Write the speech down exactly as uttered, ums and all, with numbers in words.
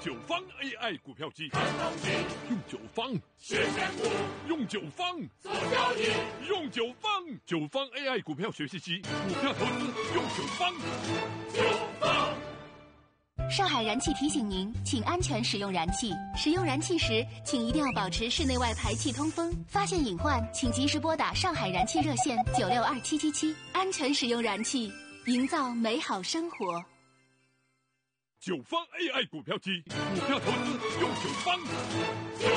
九方 A I 股票机， 看东西， 用九方学选股， 用九方做交易， 用九方九方 A I 股票学习机，股票投资用九方。 九方。 上海燃气提醒您，请安全使用燃气。使用燃气时，请一定要保持室内外排气通风。发现隐患，请及时拨打上海燃气热线九六二七七七。安全使用燃气，营造美好生活。 九方 A I 股票机，股票投资用九方。